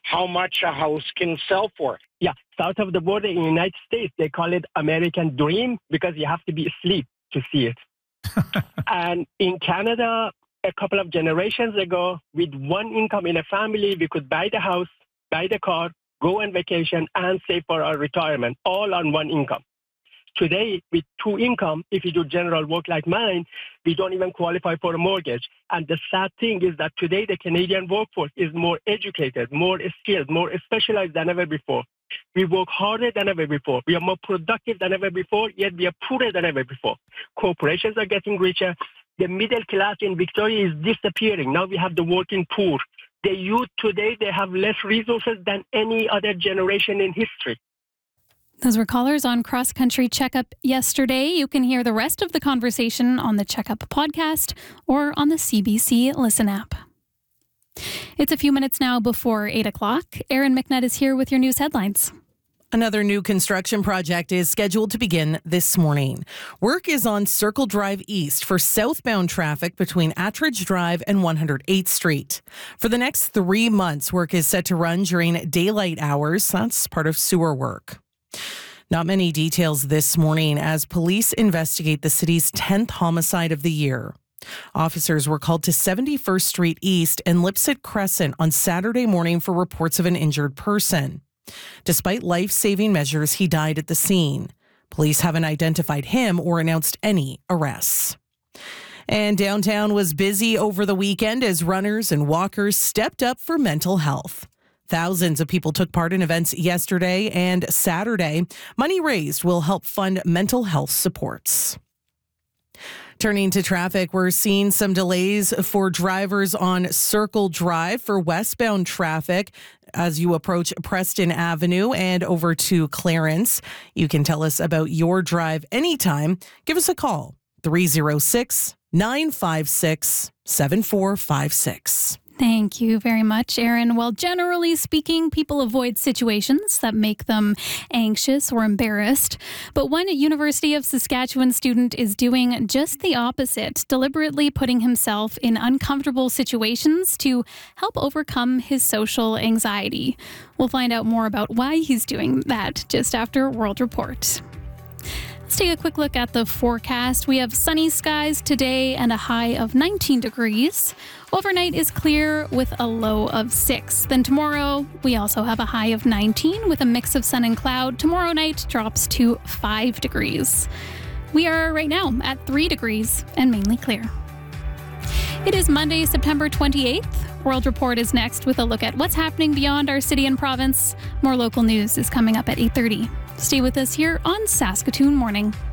how much a house can sell for. Yeah, south of the border in the United States, they call it American Dream because you have to be asleep to see it. And in Canada, a couple of generations ago, with one income in a family, we could buy the house, buy the car, go on vacation, and save for our retirement, all on one income. Today, with two income, if you do general work like mine, we don't even qualify for a mortgage. And the sad thing is that today the Canadian workforce is more educated, more skilled, more specialized than ever before. We work harder than ever before. We are more productive than ever before, yet we are poorer than ever before. Corporations are getting richer. The middle class in Victoria is disappearing. Now we have the working poor. The youth today, they have less resources than any other generation in history. Those were callers on Cross Country Checkup yesterday. You can hear the rest of the conversation on the Checkup podcast or on the CBC Listen app. It's a few minutes now before 8 o'clock. Erin McNutt is here with your news headlines. Another new construction project is scheduled to begin this morning. Work is on Circle Drive East for southbound traffic between Attridge Drive and 108th Street. For the next 3 months, work is set to run during daylight hours. That's part of sewer work. Not many details this morning as police investigate the city's 10th homicide of the year. Officers were called to 71st Street East and Lipset Crescent on Saturday morning for reports of an injured person. Despite life-saving measures, he died at the scene. Police haven't identified him or announced any arrests. And downtown was busy over the weekend as runners and walkers stepped up for mental health. Thousands of people took part in events yesterday and Saturday. Money raised will help fund mental health supports. Turning to traffic, we're seeing some delays for drivers on Circle Drive for westbound traffic as you approach Preston Avenue and over to Clarence. You can tell us about your drive anytime. Give us a call, 306-956-7456. Thank you very much, Erin. Well, generally speaking, people avoid situations that make them anxious or embarrassed. But one University of Saskatchewan student is doing just the opposite, deliberately putting himself in uncomfortable situations to help overcome his social anxiety. We'll find out more about why he's doing that just after World Report. Let's take a quick look at the forecast. We have sunny skies today and a high of 19 degrees. Overnight is clear with a low of 6. Then tomorrow, we also have a high of 19 with a mix of sun and cloud. Tomorrow night drops to 5 degrees. We are right now at 3 degrees and mainly clear. It is Monday, September 28th. World Report is next with a look at what's happening beyond our city and province. More local news is coming up at 8:30. Stay with us here on Saskatoon Morning.